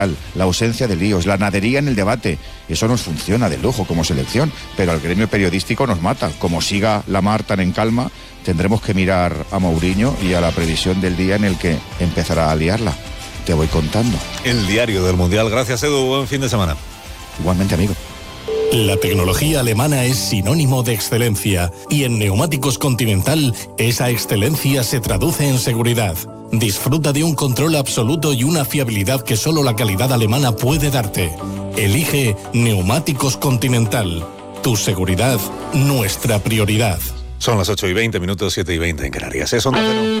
la ausencia de líos, la nadería en el debate. Eso nos funciona de lujo como selección, pero al gremio periodístico nos mata. Como siga la mar tan en calma, tendremos que mirar a Mourinho y a la previsión del día en el que empezará a liarla. Te voy contando. El diario del Mundial. Gracias, Edu. Buen fin de semana. Igualmente, amigo. La tecnología alemana es sinónimo de excelencia y en Neumáticos Continental esa excelencia se traduce en seguridad. Disfruta de un control absoluto y una fiabilidad que solo la calidad alemana puede darte. Elige Neumáticos Continental. Tu seguridad, nuestra prioridad. Son las 8:20, 7:20 en Canarias. Es Onda Cero.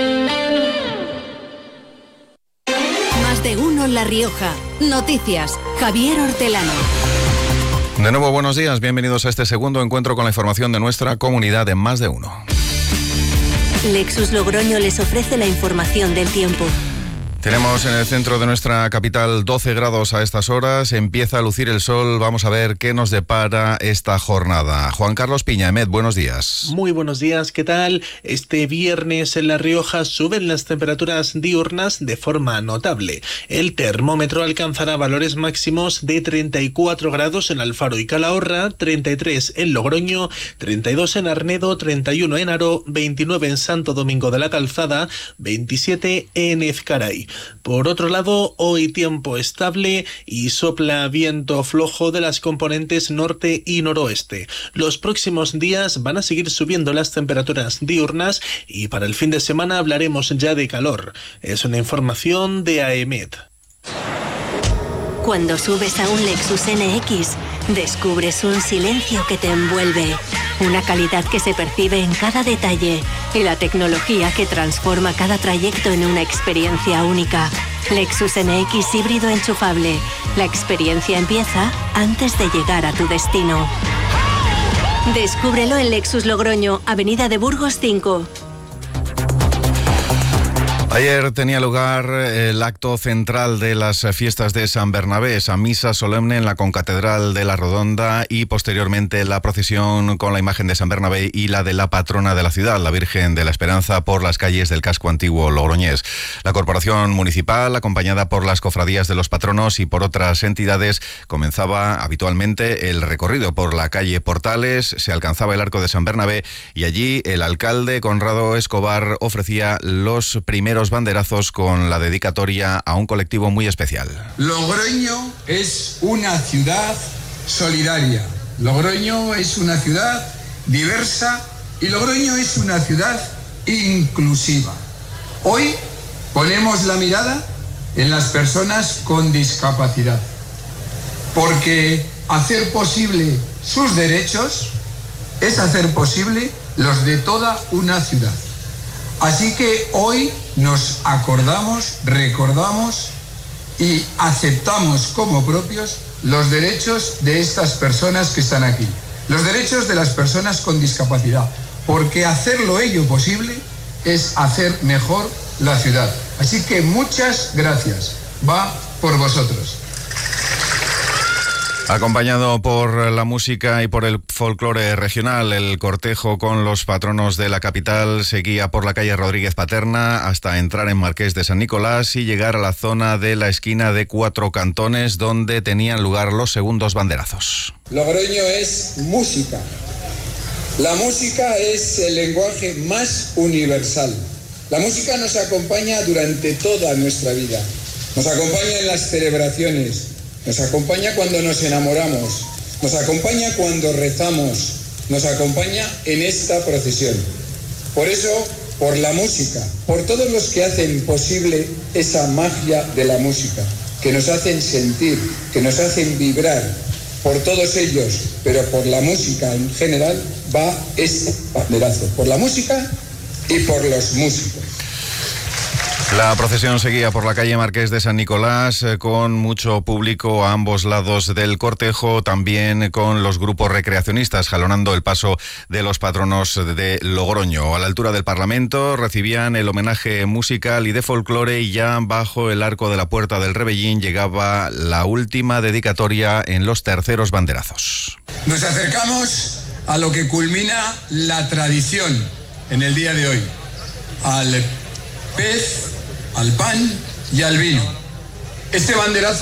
Más de uno en La Rioja. Noticias. Javier Hortelano. De nuevo, buenos días. Bienvenidos a este segundo encuentro con la información de nuestra comunidad en Más de Uno. Lexus Logroño les ofrece la información del tiempo. Tenemos en el centro de nuestra capital 12 grados a estas horas, empieza a lucir el sol, vamos a ver qué nos depara esta jornada. Juan Carlos Piña, EMET, buenos días. Muy buenos días, ¿qué tal? Este viernes en La Rioja suben las temperaturas diurnas de forma notable. El termómetro alcanzará valores máximos de 34 grados en Alfaro y Calahorra, 33 en Logroño, 32 en Arnedo, 31 en Haro, 29 en Santo Domingo de la Calzada, 27 en Ezcaray. Por otro lado, hoy tiempo estable y sopla viento flojo de las componentes norte y noroeste. Los próximos días van a seguir subiendo las temperaturas diurnas y para el fin de semana hablaremos ya de calor. Es una información de AEMET. Cuando subes a un Lexus NX, descubres un silencio que te envuelve, una calidad que se percibe en cada detalle y la tecnología que transforma cada trayecto en una experiencia única. Lexus NX híbrido enchufable. La experiencia empieza antes de llegar a tu destino. Descúbrelo en Lexus Logroño, Avenida de Burgos 5. Ayer tenía lugar el acto central de las fiestas de San Bernabé, esa misa solemne en la concatedral de la Rodonda y posteriormente la procesión con la imagen de San Bernabé y la de la patrona de la ciudad, la Virgen de la Esperanza, por las calles del casco antiguo logroñés. La corporación municipal, acompañada por las cofradías de los patronos y por otras entidades, comenzaba habitualmente el recorrido por la calle Portales, se alcanzaba el arco de San Bernabé y allí el alcalde Conrado Escobar ofrecía los primeros banderazos con la dedicatoria a un colectivo muy especial. Logroño es una ciudad solidaria, Logroño es una ciudad diversa y Logroño es una ciudad inclusiva. Hoy ponemos la mirada en las personas con discapacidad, porque hacer posible sus derechos es hacer posible los de toda una ciudad. Así que hoy nos acordamos, recordamos y aceptamos como propios los derechos de estas personas que están aquí, los derechos de las personas con discapacidad, porque hacerlo ello posible es hacer mejor la ciudad. Así que muchas gracias, va por vosotros. Acompañado por la música y por el folclore regional, el cortejo con los patronos de la capital seguía por la calle Rodríguez Paterna hasta entrar en Marqués de San Nicolás y llegar a la zona de la esquina de Cuatro Cantones, donde tenían lugar los segundos banderazos. Logroño es música. La música es el lenguaje más universal. La música nos acompaña durante toda nuestra vida. Nos acompaña en las celebraciones. Nos acompaña cuando nos enamoramos, nos acompaña cuando rezamos, nos acompaña en esta procesión. Por eso, por la música, por todos los que hacen posible esa magia de la música, que nos hacen sentir, que nos hacen vibrar, por todos ellos, pero por la música en general, va este banderazo, por la música y por los músicos. La procesión seguía por la calle Marqués de San Nicolás con mucho público a ambos lados del cortejo, también con los grupos recreacionistas jalonando el paso de los patronos de Logroño. A la altura del Parlamento recibían el homenaje musical y de folclore y ya bajo el arco de la Puerta del Rebellín llegaba la última dedicatoria en los terceros banderazos. Nos acercamos a lo que culmina la tradición en el día de hoy, al pez, al pan y al vino. Este banderazo